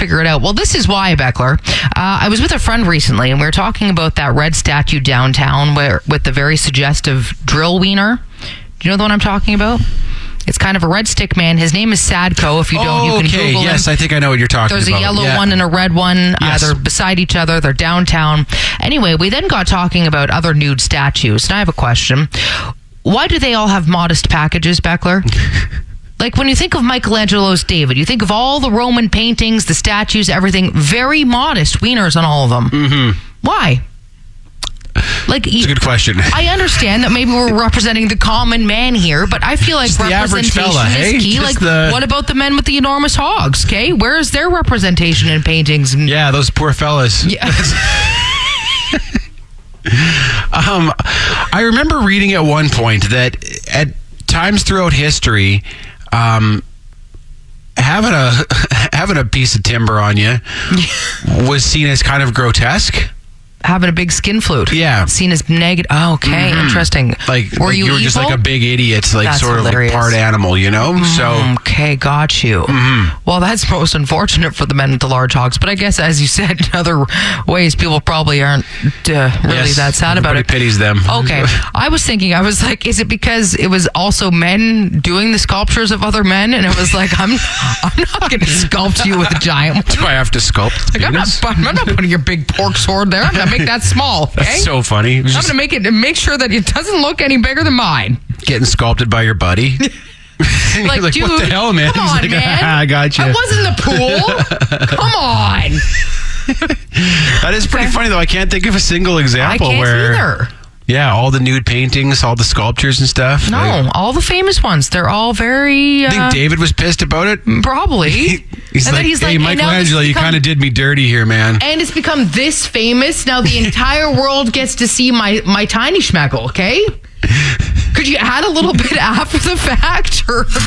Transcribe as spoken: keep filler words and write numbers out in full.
figure it out. Well, this is why, Beckler. Uh, I was with a friend recently, and we were talking about that red statue downtown where with the very suggestive drill wiener. Do you know the one I'm talking about? It's kind of a red stick man. His name is Sadko. If you don't, oh, you can okay. Google him. Yes, I think I know what you're talking There's about. There's a yellow yeah. one and a red one. Yes. Uh, they're beside each other. They're downtown. Anyway, we then got talking about other nude statues. And I have a question. Why do they all have modest packages, Beckler? Like when you think of Michelangelo's David, you think of all the Roman paintings, the statues, everything. Very modest wieners on all of them. Mm-hmm. Why? Like, it's a good question. I understand that maybe we're representing the common man here, but I feel like just representation the average fella, is hey? key. Just Like, the... what about the men with the enormous hogs? Okay, where is their representation in paintings? Yeah, those poor fellas. Yeah. um, I remember reading at one point that at times throughout history, um, having a having a piece of timber on you was seen as kind of grotesque. Having a big skin flute. Yeah. Seen as negative. Oh, okay. Mm-hmm. Interesting. Like, were like you, you were evil? just like a big idiot, like That's sort hilarious. of like part animal, you know? Mm, So okay, got you. Mm-hmm. Well, that's most unfortunate for the men with the large hogs. But I guess, as you said, in other ways, people probably aren't uh, really yes, that sad about it. pities them. Okay. I was thinking, I was like, is it because it was also men doing the sculptures of other men? And it was like, I'm I'm not going to sculpt you with a giant one. Do I have to sculpt the Like, I'm, not, penis? I'm not putting your big pork sword there. I'm going to make that small. Okay? That's so funny. It was I'm just going to make it make sure that it doesn't look any bigger than mine. getting sculpted by your buddy. Like, like, dude, what the hell, man? Come He's on, like, man. "Ah, I got you. I was in the pool. Come on. That is pretty funny, though. I can't think of a single I example can't where, either. yeah, all the nude paintings, all the sculptures and stuff. No, Like, all the famous ones. They're all very. I think Uh, David was pissed about it. probably. He's And like, then he's hey, like, and now this Michelangelo, has you become- kind of did me dirty here, man. And it's become this famous. Now the entire world gets to see my, my tiny schmeckle, okay? Could you add a little bit after the fact? Or